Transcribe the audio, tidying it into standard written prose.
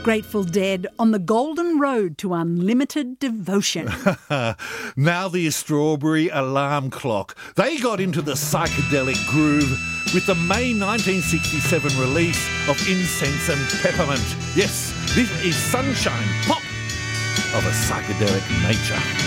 Grateful Dead on the golden road to unlimited devotion. Now the Strawberry Alarm Clock. They got into the psychedelic groove with the May 1967 release of Incense and Peppermint. Yes, this is Sunshine Pop of a psychedelic nature.